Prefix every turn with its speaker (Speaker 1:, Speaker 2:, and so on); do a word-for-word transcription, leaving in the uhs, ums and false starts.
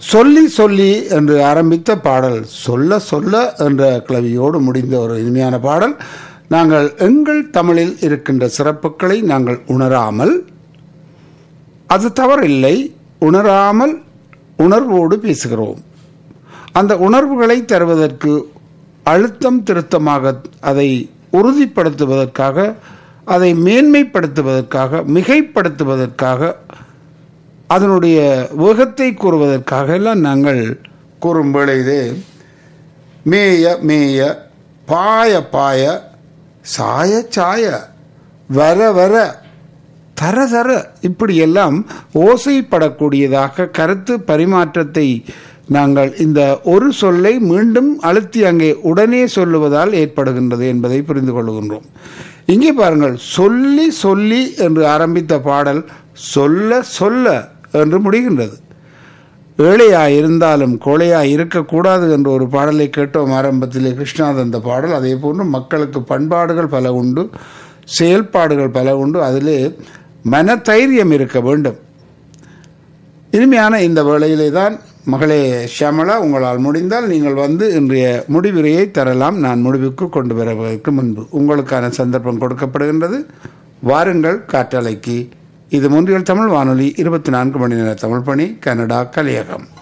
Speaker 1: சொல்லி சொல்லி என்று ஆரம்பித்த பாடல் சொல்ல சொல்ல என்ற கிளவியோடு முடிந்த ஒரு இனிமையான பாடல். நாங்கள் எங்கள் தமிழில் இருக்கின்ற சிறப்புகளை நாங்கள் உணராமல், அது தவறில்லை, உணராமல் உணர்வோடு பேசுகிறோம். அந்த உணர்வுகளை தருவதற்கு அழுத்தம் திருத்தமாக அதை உறுதிப்படுத்துவதற்காக, அதை மேன்மைப்படுத்துவதற்காக, மிகைப்படுத்துவதற்காக, அதனுடைய வேகத்தை கூறுவதற்காக எல்லாம் நாங்கள் கூறும் வேளையிலே மேய மேய, பாய பாய, சாய சாய, வர வர, தர தர, இப்படியெல்லாம் ஓசைப்படக்கூடியதாக கருத்து பரிமாற்றத்தை நாங்கள் இந்த ஒரு சொல்லை மீண்டும் அழுத்தி அங்கே உடனே சொல்லுவதால் ஏற்படுகின்றது என்பதை புரிந்து கொள்கின்றோம். இங்கே பாருங்கள், சொல்லி சொல்லி என்று ஆரம்பித்த பாடல் சொல்ல சொல்ல என்று முடிகின்றது. ஏழையாய் இருந்தாலும் கோழையாய் இருக்கக்கூடாது என்ற ஒரு பாடலை கேட்டோம் ஆரம்பத்திலே, கிருஷ்ணானந்த பாடல். அதே போன்று மக்களுக்கு பண்பாடுகள் பல உண்டு, செயல்பாடுகள் பல உண்டு, அதிலே மனதைரியம் இருக்க வேண்டும். இனிமையான இந்த வேளையிலே தான் மகளே ஷியாமளா, உங்களால் முடிந்தால் நீங்கள் வந்து இன்றைய முடிவுரையை தரலாம். நான் முடிவுக்கு கொண்டு வருவதற்கு முன்பு உங்களுக்கான சந்தர்ப்பம் கொடுக்கப்படுகின்றது. வாருங்கள் காற்றலைக்கு. இது மொன்றியல் தமிழ் வானொலி, இருபத்தி நான்கு மணி நேர தமிழ் பணி, கனடா கலையகம்.